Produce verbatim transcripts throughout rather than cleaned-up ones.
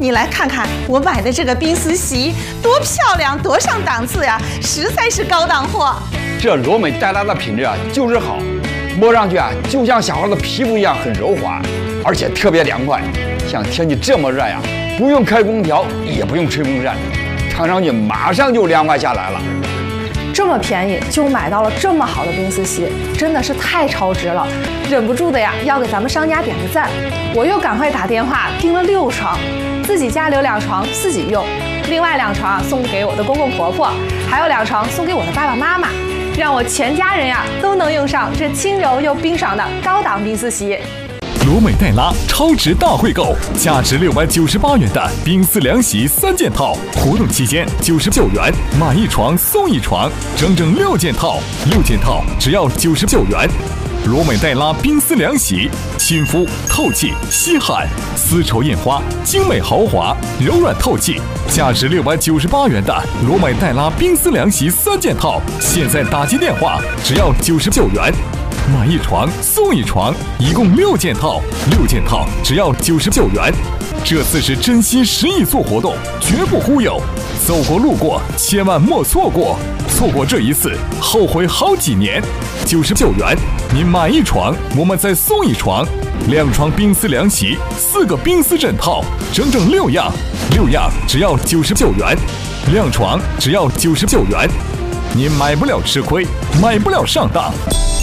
你来看看我买的这个冰丝席，多漂亮，多上档次呀，实在是高档货。 这罗美黛拉的品质啊，就是好，摸上去啊，就像小孩的皮肤一样，很柔滑，而且特别凉快。像天气这么热呀，不用开空调，也不用吹风扇，穿上去马上就凉快下来了。 这么便宜就买到了这么好的冰丝席，真的是太超值了，忍不住的呀，要给咱们商家点个赞。我又赶快打电话订了六床，自己家留两床自己用，另外两床送给我的公公婆婆，还有两床送给我的爸爸妈妈，让我全家人呀都能用上这轻柔又冰爽的高档冰丝席。 罗美黛拉超值大惠购，价值六百九十八元的冰丝凉席三件套，活动期间九十九元，买一床送一床，整整六件套，六件套只要九十九元。罗美黛拉冰丝凉席，亲肤透气吸汗，丝绸印花，精美豪华，柔软透气，价值六百九十八元的罗美黛拉冰丝凉席三件套，现在打击电话只要九十九元。买一床送一床，一共六件套，六件套只要九十九元。这次是真心实意做活动，绝不忽悠，走过路过千万莫错过，错过这一次后悔好几年。九十九元，您买一床，我们再送一床，两床冰丝凉席，四个冰丝枕套，整整六样，六样只要九十九元，两床只要九十九元，您买不了吃亏，买不了上当。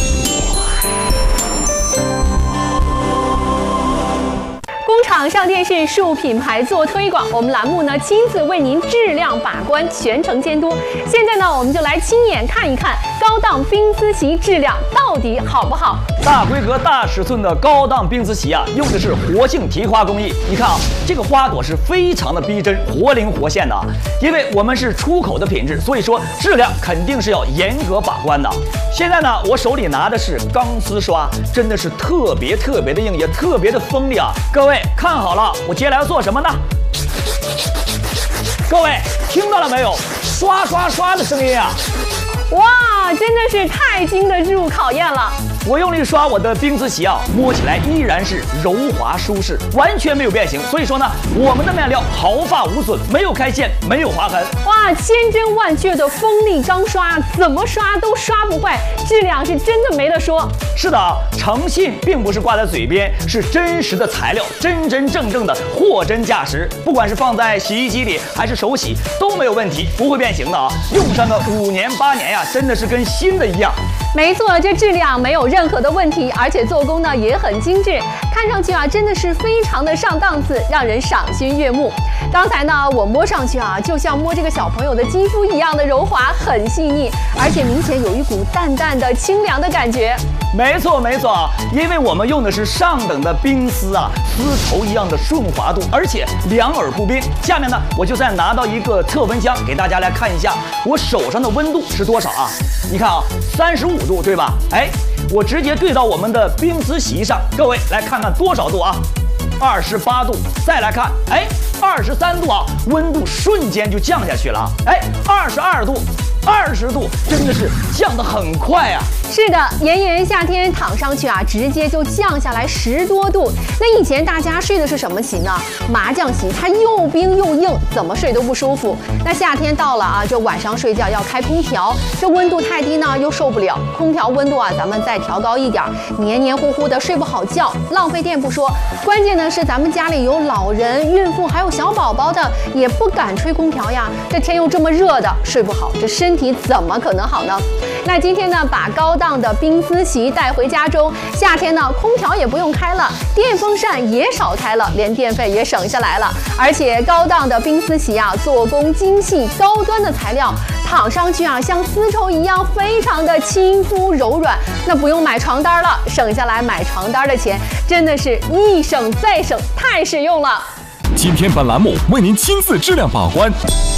工厂上电视树品牌做推广，我们栏目呢亲自为您质量把关，全程监督。现在呢，我们就来亲眼看一看高档冰丝席质量到底好不好。 大规格、大尺寸的高档冰丝席啊，用的是活性提花工艺。你看啊，这个花朵是非常的逼真，活灵活现的啊。因为我们是出口的品质，所以说质量肯定是要严格把关的。现在呢，我手里拿的是钢丝刷，真的是特别特别的硬，也特别的锋利啊。各位看好了，我接下来要做什么呢？各位听到了没有？刷刷刷的声音啊！ 哇，真的是太经得住考验了。 我用力刷我的冰丝席啊，摸起来依然是柔滑舒适，完全没有变形。所以说呢，我们的面料毫发无损，没有开线，没有划痕。 哇，千真万确的锋利钢刷，怎么刷都刷不坏，质量是真的没得说。 是的，诚信并不是挂在嘴边，是真实的材料，真真正正的货真价实。不管是放在洗衣机里还是手洗都没有问题，不会变形的啊。用上个五年八年呀，真的是跟新的一样。 没错，这质量没有任何的问题，而且做工呢也很精致，看上去啊真的是非常的上档次，让人赏心悦目。刚才呢我摸上去啊，就像摸这个小朋友的肌肤一样的柔滑，很细腻，而且明显有一股淡淡的清凉的感觉。 没错没错，因为我们用的是上等的冰丝啊，丝绸一样的顺滑度，而且两耳不冰。下面呢，我就再拿到一个测温枪，给大家来看一下我手上的温度是多少啊？你看啊，三十五度，对吧？哎，我直接对到我们的冰丝席上，各位来看看多少度啊？二十八度。再来看，哎，二十三度啊，温度瞬间就降下去了。哎，二十二度。二十度，真的是降得很快啊！ 是的，炎炎夏天躺上去啊，直接就降下来十多度。那以前大家睡的是什么席呢？麻将席，它又冰又硬，怎么睡都不舒服。那夏天到了啊，这晚上睡觉要开空调，这温度太低呢又受不了。空调温度啊，咱们再调高一点，黏黏糊糊的睡不好觉，浪费电不说，关键呢是咱们家里有老人、孕妇还有小宝宝的，也不敢吹空调呀。这天又这么热的，睡不好，这身体怎么可能好呢？那今天呢，把高档的冰丝席带回家中，夏天呢，空调也不用开了，电风扇也少开了，连电费也省下来了。而且高档的冰丝席啊，做工精细，高端的材料，躺上去啊，像丝绸一样，非常的亲肤柔软。那不用买床单了，省下来买床单的钱，真的是一省再省，太实用了。 今天本栏目为您亲自质量把关。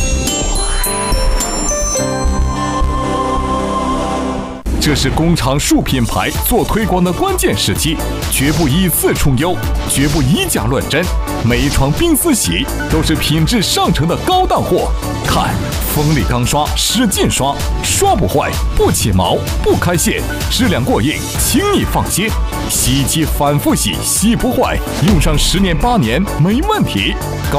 这是工厂树品牌做推广的关键时期，绝不以次充优，绝不以假乱真。每一床冰丝席都是品质上乘的高档货。看，锋利钢刷，使劲刷，刷不坏，不起毛，不开线，质量过硬，轻易放心。洗衣机反复洗，洗不坏，用上十年八年没问题。高